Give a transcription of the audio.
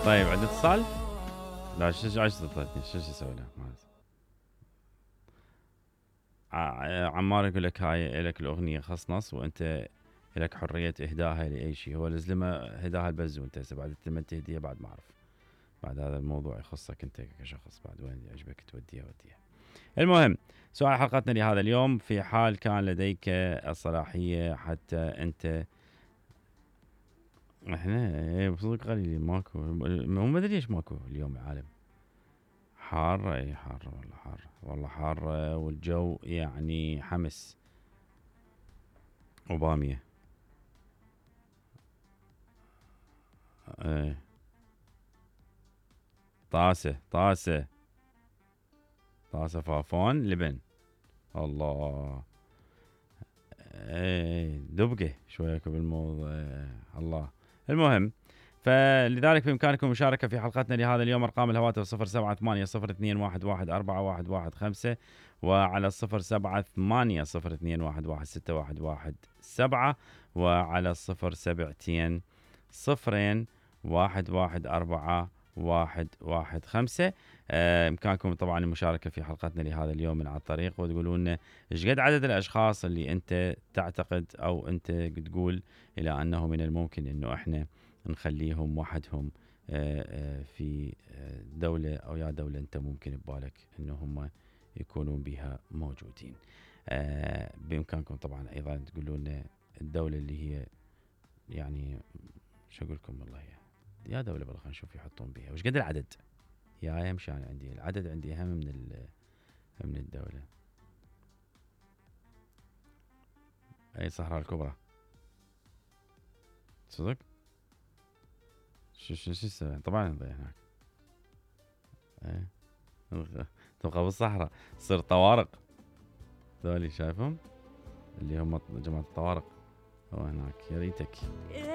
طيب عندي اتصال؟ لا شو اتصلتني شو اسوي له؟ عمار يقول لك هاي لك الاغنيه خصنص وانت لك حريه اهدائها لاي شيء. هو لزلمه هداها البزو، انت هسه بعد لما تهديها بعد ما اعرف. بعد هذا الموضوع يخصك انت كشخص، بعد وين يعجبك توديها وديها. المهم، سؤال حلقتنا لهذا اليوم: في حال كان لديك الصلاحيه حتى انت احنا بصدق قليل ماكو، ما ادري ليش ماكو اليوم العالم حار. اي حار والله، حار والله، حار. والجو يعني حمس وباميه. اي طاسه فافون لبن. الله. اي دبقه شويه بالموضوع. الله. المهم، فلذلك بإمكانكم المشاركة في حلقتنا لهذا اليوم. أرقام الهواتف 0780211415 وعلى 078021161117 وعلى 0720211415. إمكانكم طبعا المشاركة في حلقتنا لهذا اليوم من على الطريق، وتقولوا لنا إيش قد عدد الأشخاص اللي أنت تعتقد أو أنت تقول إلى أنه من الممكن أنه إحنا نخليهم وحدهم في دولة أو يا دولة أنت ممكن ببالك أنه هم يكونون بها موجودين. بإمكانكم طبعا أيضا تقولوا لنا الدولة اللي هي يعني شو أقول لكم والله يا دولة خلينا نشوف يحطون بها وش قد العدد. يا مشان عندي العدد عندي أهم من الدولة. أي الصحراء الكبرى صدق. شو يسوي طبعا هناك. ايه تبقى بالصحراء تصير طوارق. ذولي شايفهم اللي هم جماعة الطوارق، هو هناك يا ريتك.